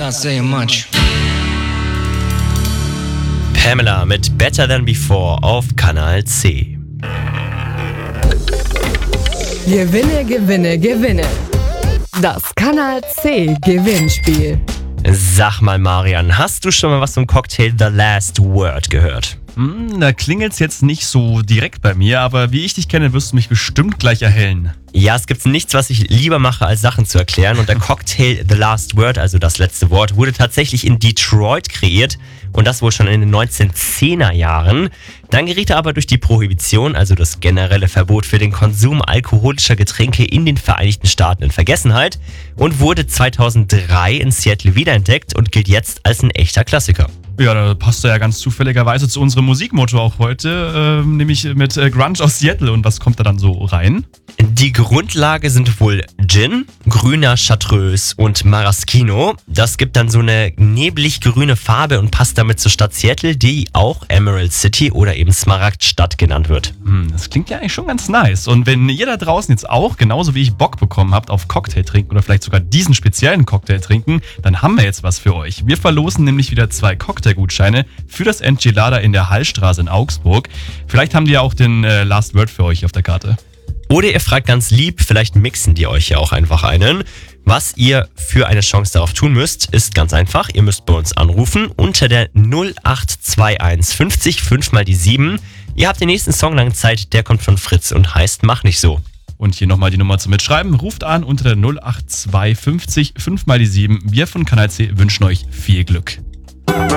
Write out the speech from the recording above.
Not saying much. Pamela mit Better Than Before auf Kanal C. Gewinne, gewinne, gewinne. Das Kanal C Gewinnspiel. Sag mal, Marian, hast du schon mal was zum Cocktail The Last Word gehört? Da klingelt's jetzt nicht so direkt bei mir, aber wie ich dich kenne, wirst du mich bestimmt gleich erhellen. Ja, es gibt nichts, was ich lieber mache, als Sachen zu erklären. Und der Cocktail The Last Word, also das letzte Wort, wurde tatsächlich in Detroit kreiert. Und das wohl schon in den 1910er Jahren. Dann geriet er aber durch die Prohibition, also das generelle Verbot für den Konsum alkoholischer Getränke in den Vereinigten Staaten, in Vergessenheit und wurde 2003 in Seattle wiederentdeckt und gilt jetzt als ein echter Klassiker. Ja, da passt er ja ganz zufälligerweise zu unserem Musikmotto auch heute, nämlich mit Grunge aus Seattle. Und was kommt da dann so rein? Die Grundlage sind wohl Gin, grüner Chartreuse und Maraschino. Das gibt dann so eine neblig-grüne Farbe und passt damit zur Stadt Seattle, die auch Emerald City oder eben Smaragdstadt genannt wird. Das klingt ja eigentlich schon ganz nice. Und wenn ihr da draußen jetzt auch, genauso wie ich, Bock bekommen habt auf Cocktail trinken oder vielleicht sogar diesen speziellen Cocktail trinken, dann haben wir jetzt was für euch. Wir verlosen nämlich wieder 2 Cocktailgutscheine für das Enchilada in der Hallstraße in Augsburg. Vielleicht haben die ja auch den Last Word für euch auf der Karte. Oder ihr fragt ganz lieb, vielleicht mixen die euch ja auch einfach einen. Was ihr für eine Chance darauf tun müsst, ist ganz einfach. Ihr müsst bei uns anrufen unter der 0821 50 5 mal die 7. Ihr habt den nächsten Song lang Zeit, der kommt von Fritz und heißt Mach nicht so. Und hier nochmal die Nummer zum Mitschreiben. Ruft an unter der 08250 5 mal die 7. Wir von Kanal C wünschen euch viel Glück.